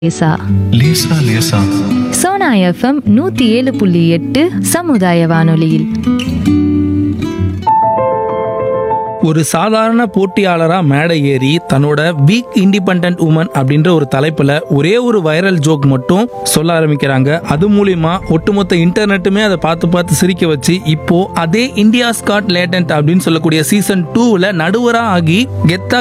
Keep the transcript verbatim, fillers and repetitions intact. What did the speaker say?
லேசா லேசா லேசா சோனா எஃப்எம் நூத்தி ஏழு புள்ளி எட்டு சமுதாய வானொலியில். ஒரு சாதாரண போட்டியாளரா மேடை ஏறி தன்னோட வீக் இண்டிபெண்டன்ட் உமன் அப்படின்ற ஒரு தலைப்புல ஒரே ஒரு வைரல் ஜோக் மட்டும் சொல்ல ஆரம்பிக்கிறாங்க. அது மூலியமா ஒட்டுமொத்த இன்டர்நெட்டுமே அதை பார்த்து பார்த்து சிரிக்க வச்சு இப்போ அதே இந்தியாஸ் காட் லேட்டன்ட் அப்படின்னு சொல்லக்கூடிய சீசன் டூவில் நடுவரா ஆகி கெத்தா